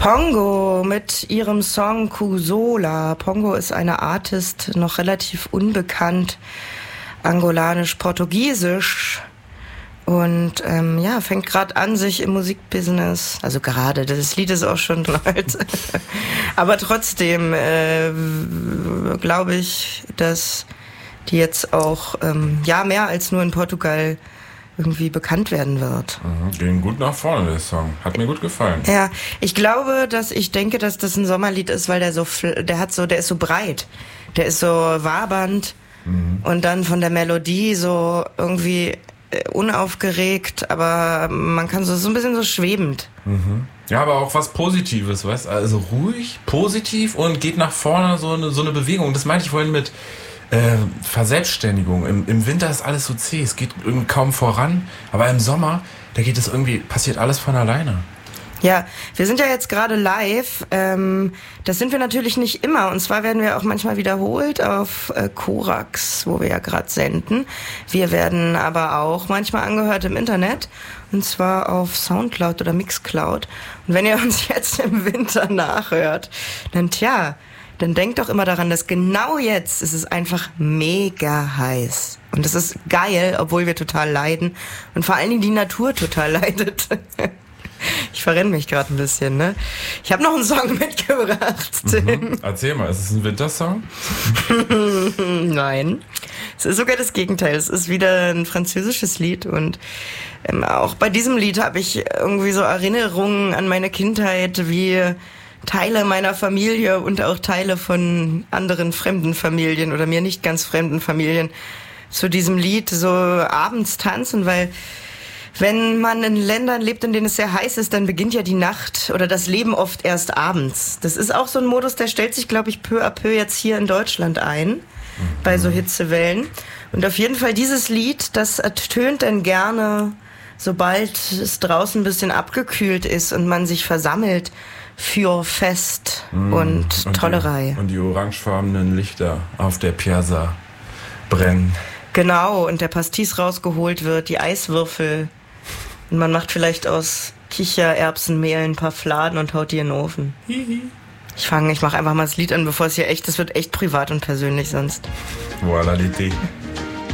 Pongo mit ihrem Song Kusola. Pongo ist eine Artist, noch relativ unbekannt, angolanisch-portugiesisch. Und fängt gerade an, sich im Musikbusiness, also gerade, das Lied ist auch schon alt, aber trotzdem glaube ich, dass die jetzt auch mehr als nur in Portugal irgendwie bekannt werden wird. Ging gut nach vorne, der Song. Hat mir gut gefallen. Ja, ich denke, dass das ein Sommerlied ist, weil der ist so breit. Der ist so wabernd und dann von der Melodie so irgendwie unaufgeregt, aber man kann so ein bisschen so schwebend. Ja, aber auch was Positives, weißt du? Also ruhig, positiv und geht nach vorne, so eine Bewegung. Das meinte ich vorhin mit Verselbstständigung. Im Winter ist alles so zäh, es geht irgendwie kaum voran, aber im Sommer, da geht es irgendwie, passiert alles von alleine. Ja, wir sind ja jetzt gerade live. Das sind wir natürlich nicht immer. Und zwar werden wir auch manchmal wiederholt auf Korax, wo wir ja gerade senden. Wir werden aber auch manchmal angehört im Internet. Und zwar auf Soundcloud oder Mixcloud. Und wenn ihr uns jetzt im Winter nachhört, dann denkt doch immer daran, dass genau jetzt ist es einfach mega heiß. Und das ist geil, obwohl wir total leiden. Und vor allen Dingen die Natur total leidet. Ich verrenne mich gerade ein bisschen, ne? Ich habe noch einen Song mitgebracht, Tim. Erzähl mal, ist es ein Wintersong? Nein, es ist sogar das Gegenteil. Es ist wieder ein französisches Lied und auch bei diesem Lied habe ich irgendwie so Erinnerungen an meine Kindheit, wie Teile meiner Familie und auch Teile von anderen fremden Familien oder mir nicht ganz fremden Familien zu diesem Lied so abends tanzen, weil wenn man in Ländern lebt, in denen es sehr heiß ist, dann beginnt ja die Nacht oder das Leben oft erst abends. Das ist auch so ein Modus, der stellt sich, glaube ich, peu à peu jetzt hier in Deutschland ein, bei so Hitzewellen. Und auf jeden Fall dieses Lied, das ertönt dann gerne, sobald es draußen ein bisschen abgekühlt ist und man sich versammelt für Fest und Tollerei. Und die orangefarbenen Lichter auf der Piazza brennen. Genau, und der Pastis rausgeholt wird, die Eiswürfel. Und man macht vielleicht aus Kichererbsenmehl ein paar Fladen und haut die in den Ofen. Ich mache einfach mal das Lied an, bevor es hier das wird echt privat und persönlich sonst. Voilà l'été.